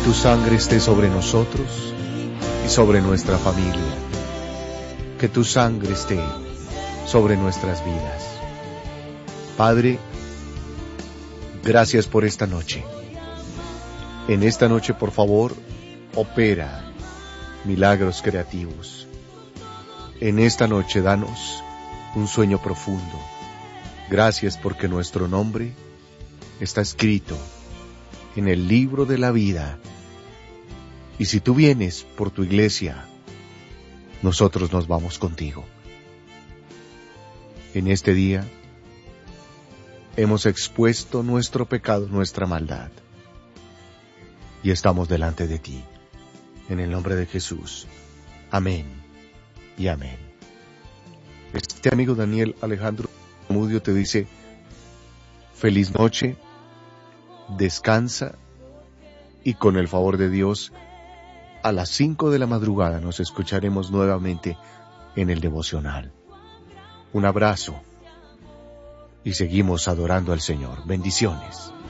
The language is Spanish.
tu sangre esté sobre nosotros y sobre nuestra familia. Que tu sangre esté sobre nuestras vidas. Padre, gracias por esta noche. En esta noche, por favor, opera milagros creativos. En esta noche, danos un sueño profundo. Gracias porque nuestro nombre está escrito en el libro de la vida. Y si tú vienes por tu iglesia, nosotros nos vamos contigo. En este día, hemos expuesto nuestro pecado, nuestra maldad. Y estamos delante de ti. En el nombre de Jesús. Amén y amén. Este amigo Daniel Alejandro Mudio te dice, feliz noche, descansa y con el favor de Dios, a las 5 de la madrugada nos escucharemos nuevamente en el devocional. Un abrazo y seguimos adorando al Señor. Bendiciones.